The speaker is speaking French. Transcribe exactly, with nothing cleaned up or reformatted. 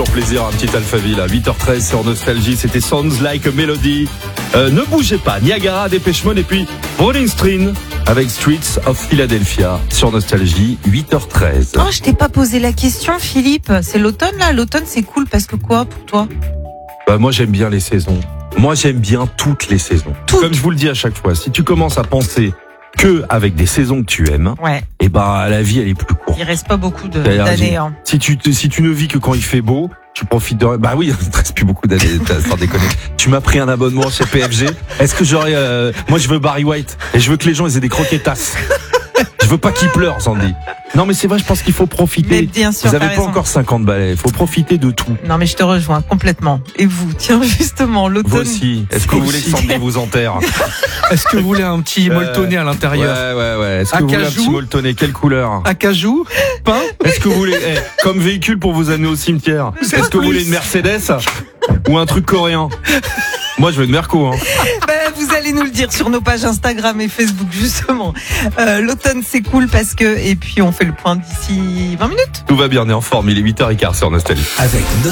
plaisir, un petit Alphaville à huit heures treize sur Nostalgie. C'était Sounds Like a Melody. Euh, ne bougez pas, Niagara, Dépêche Mode et puis Rolling Stone avec Streets of Philadelphia sur Nostalgie, huit heures treize. Oh, je t'ai pas posé la question, Philippe. C'est l'automne là. L'automne, c'est cool parce que quoi pour toi? Bah, moi, j'aime bien les saisons. Moi, j'aime bien toutes les saisons. Toutes. Comme je vous le dis à chaque fois, si tu commences à penser que avec des saisons que tu aimes, Ouais. et ben la vie elle est plus courte. Il reste pas beaucoup de, C'est-à-dire, d'années. Hein. Si tu te- si tu ne vis que quand il fait beau, tu profites de. Bah oui, il te reste plus beaucoup d'années. t'as- Sans déconner. Tu m'as pris un abonnement chez P F G. Est-ce que j'aurais euh, Moi, je veux Barry White et je veux que les gens ils aient des croquetas. Je veux pas qu'ils pleurent, Sandy. Non, mais c'est vrai, je pense qu'il faut profiter. Mais bien sûr, Vous avez t'as pas raison. encore cinquante balais. Il faut profiter de tout. Non, mais je te rejoins complètement. Et vous, tiens, justement, l'automne. Vous aussi. Est-ce que vous voulez que aussi. Sandy vous enterre? Est-ce que vous voulez un petit Euh, molletonné à l'intérieur? Ouais, ouais, ouais. Est-ce que Un vous voulez un cajou petit molletonné? Quelle couleur? Acajou? Pain? Est-ce que vous voulez, eh, comme véhicule pour vous amener au cimetière, est-ce que vous voulez une Mercedes ou un truc coréen? Moi, je veux une Merco, hein. Ben, vous allez nous le dire sur nos pages Instagram et Facebook, justement. Euh, l'automne, c'est cool parce que, et puis on fait le point d'ici vingt minutes. Tout va bien, on est en forme. Il est huit heures quinze sur Nostalgie. Avec